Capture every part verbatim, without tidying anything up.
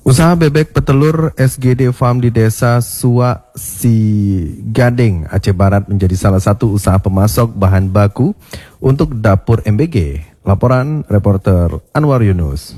Usaha bebek petelur S G D Farm di Desa Suak Sigading, Aceh Barat menjadi salah satu usaha pemasok bahan baku untuk dapur M B G. Laporan reporter Anwar Yunus.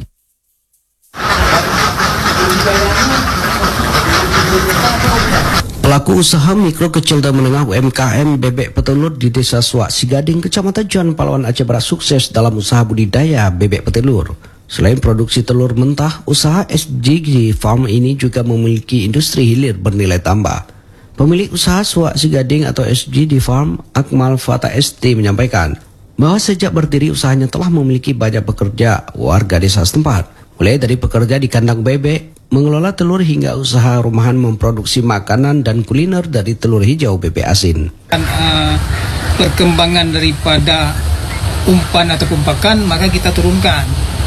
Pelaku usaha mikro kecil dan menengah U M K M bebek petelur di Desa Suak Sigading, Kecamatan John Palawan, Aceh Barat sukses dalam usaha budidaya bebek petelur. Selain produksi telur mentah, usaha S G D Farm ini juga memiliki industri hilir bernilai tambah. Pemilik usaha Suak Sigading atau S G D Farm, Akmal Fata S T, menyampaikan bahwa sejak berdiri usahanya telah memiliki banyak pekerja warga desa setempat, mulai dari pekerja di kandang bebek, mengelola telur hingga usaha rumahan memproduksi makanan dan kuliner dari telur hijau bebek asin. Dan, uh, perkembangan daripada umpan atau pakan maka kita turunkan.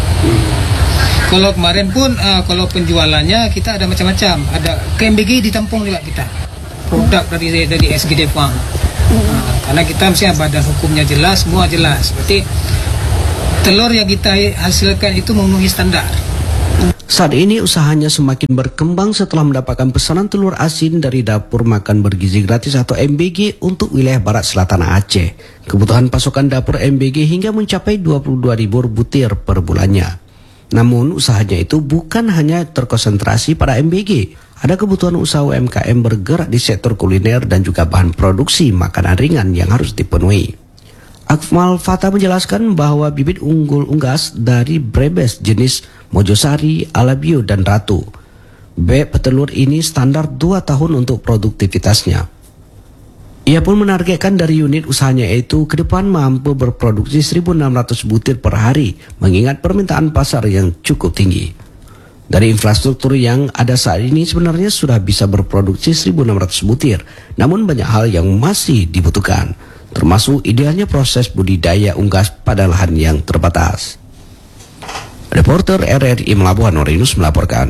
Kalau kemarin pun uh, kalau penjualannya kita ada macam-macam, ada K M B G ditampung juga kita produk dari dari S G D Farm. Uh, karena kita mesti badan hukumnya jelas, semua jelas. Berarti telur yang kita hasilkan itu memenuhi standar. Saat ini usahanya semakin berkembang setelah mendapatkan pesanan telur asin dari dapur makan bergizi gratis atau M B G untuk wilayah barat selatan Aceh. Kebutuhan pasokan dapur M B G hingga mencapai dua puluh dua ribu butir per bulannya. Namun usahanya itu bukan hanya terkonsentrasi pada M B G. Ada kebutuhan usaha U M K M bergerak di sektor kuliner dan juga bahan produksi makanan ringan yang harus dipenuhi. Akmal Fata menjelaskan bahwa bibit unggul unggas dari Brebes jenis Mojosari, Alabio, dan Ratu. Bebek petelur ini standar dua tahun untuk produktivitasnya. Ia pun menargetkan dari unit usahanya itu ke depan mampu berproduksi seribu enam ratus butir per hari, mengingat permintaan pasar yang cukup tinggi. Dari infrastruktur yang ada saat ini sebenarnya sudah bisa berproduksi seribu enam ratus butir, namun banyak hal yang masih dibutuhkan, termasuk idealnya proses budidaya unggas pada lahan yang terbatas. Reporter R R I Melabuhan, Anwar Yunus melaporkan.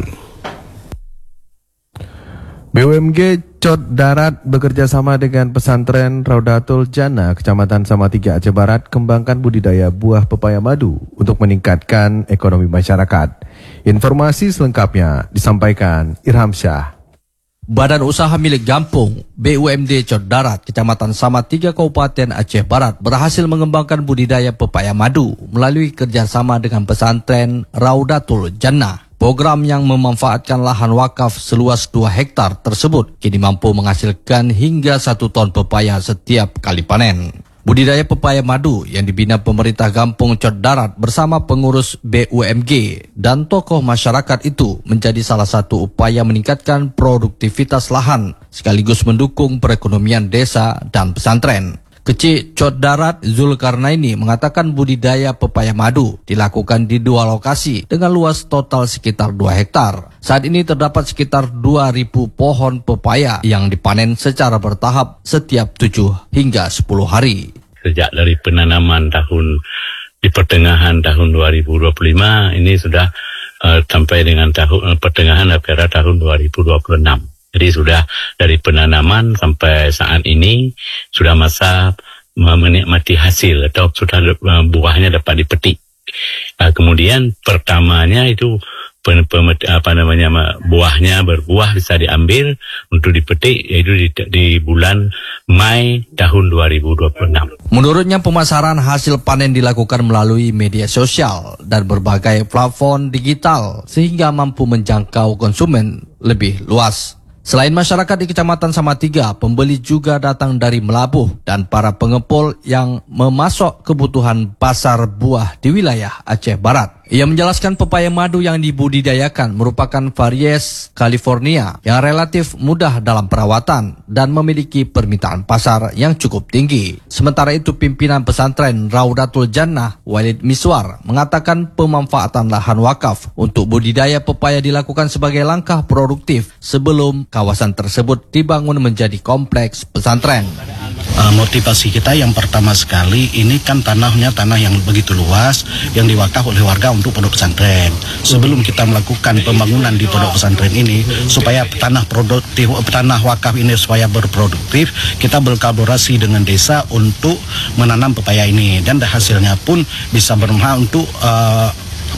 B U M G Cot Darat bekerja sama dengan pesantren Raudatul Jannah, Kecamatan Samatiga, Aceh Barat, kembangkan budidaya buah pepaya madu untuk meningkatkan ekonomi masyarakat. Informasi selengkapnya disampaikan Irham Syah. Badan Usaha Milik Gampung B U M D Cot Darat, Kecamatan Samatiga, Kabupaten Aceh Barat berhasil mengembangkan budidaya pepaya madu melalui kerjasama dengan pesantren Raudatul Jannah. Program yang memanfaatkan lahan wakaf seluas dua hektar tersebut kini mampu menghasilkan hingga satu ton pepaya setiap kali panen. Budidaya pepaya madu yang dibina pemerintah Gampung Cot Darat bersama pengurus B U M G dan tokoh masyarakat itu menjadi salah satu upaya meningkatkan produktivitas lahan sekaligus mendukung perekonomian desa dan pesantren. Kecik Cot Darat Zulkarnaini mengatakan budidaya pepaya madu dilakukan di dua lokasi dengan luas total sekitar dua hektar. Saat ini terdapat sekitar dua ribu pohon pepaya yang dipanen secara bertahap setiap tujuh hingga sepuluh hari. Sejak dari penanaman tahun di pertengahan tahun dua ribu dua puluh lima ini sudah uh, sampai dengan tahun uh, pertengahan akhir tahun dua ribu dua puluh enam. Jadi sudah dari penanaman sampai saat ini sudah masa menikmati hasil atau sudah buahnya dapat dipetik. Uh, kemudian pertamanya itu pen, pen, apa namanya buahnya berbuah bisa diambil untuk dipetik yaitu di, di bulan Mei tahun dua ribu dua puluh enam. Menurutnya pemasaran hasil panen dilakukan melalui media sosial dan berbagai platform digital sehingga mampu menjangkau konsumen lebih luas. Selain masyarakat di Kecamatan Samatiga, pembeli juga datang dari Melabuh dan para pengepul yang memasok kebutuhan pasar buah di wilayah Aceh Barat. Ia menjelaskan pepaya madu yang dibudidayakan merupakan varies California yang relatif mudah dalam perawatan dan memiliki permintaan pasar yang cukup tinggi. Sementara itu pimpinan pesantren Raudatul Jannah Walid Miswar mengatakan pemanfaatan lahan wakaf untuk budidaya pepaya dilakukan sebagai langkah produktif sebelum kawasan tersebut dibangun menjadi kompleks pesantren. Uh, motivasi kita yang pertama sekali ini kan tanahnya tanah yang begitu luas yang diwakaf oleh warga untuk pondok pesantren. Sebelum kita melakukan pembangunan di pondok pesantren ini supaya tanah produktif, tanah wakaf ini supaya berproduktif, kita berkolaborasi dengan desa untuk menanam pepaya ini dan hasilnya pun bisa bermanfaat untuk uh,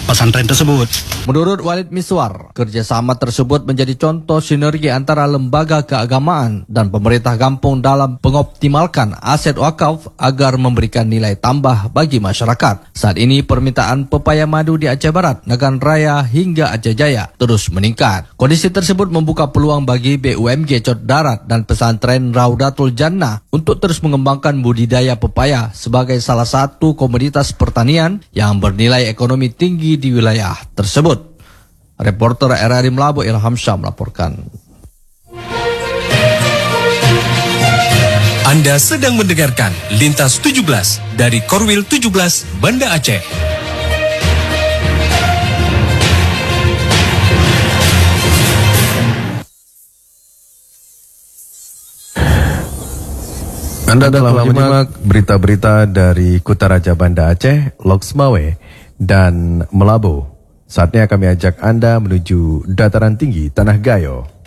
pesantren tersebut. Menurut Walid Miswar, kerjasama tersebut menjadi contoh sinergi antara lembaga keagamaan dan pemerintah kampung dalam mengoptimalkan aset wakaf agar memberikan nilai tambah bagi masyarakat. Saat ini permintaan pepaya madu di Aceh Barat, Nagan Raya hingga Aceh Jaya terus meningkat. Kondisi tersebut membuka peluang bagi B U M G Cot Darat dan pesantren Raudatul Jannah untuk terus mengembangkan budidaya pepaya sebagai salah satu komoditas pertanian yang bernilai ekonomi tinggi di wilayah tersebut. Reporter R R I Melabo Ilham Syah melaporkan. Anda sedang mendengarkan Lintas tujuh belas dari Korwil tujuh belas Banda Aceh. Anda telah menyimak berita-berita dari Kutaraja Banda Aceh, Loksmawe, dan Melabo. Saatnya kami ajak Anda menuju dataran tinggi Tanah Gayo.